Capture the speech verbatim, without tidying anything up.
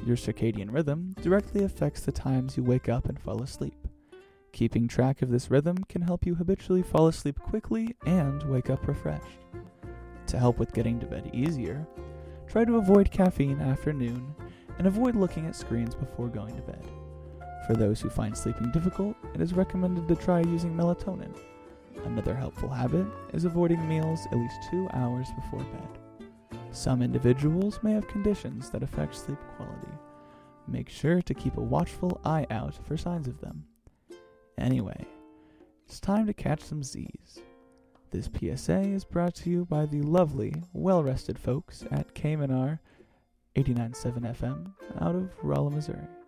Your circadian rhythm directly affects the times you wake up and fall asleep. Keeping track of this rhythm can help you habitually fall asleep quickly and wake up refreshed. To help with getting to bed easier, try to avoid caffeine after noon and avoid looking at screens before going to bed. For those who find sleeping difficult, it is recommended to try using melatonin. Another helpful habit is avoiding meals at least two hours before bed. Some individuals may have conditions that affect sleep quality. Make sure to keep a watchful eye out for signs of them. Anyway, it's time to catch some Z's. This P S A is brought to you by the lovely, well-rested folks at K M N R eighty-nine point seven F M out of Rolla, Missouri.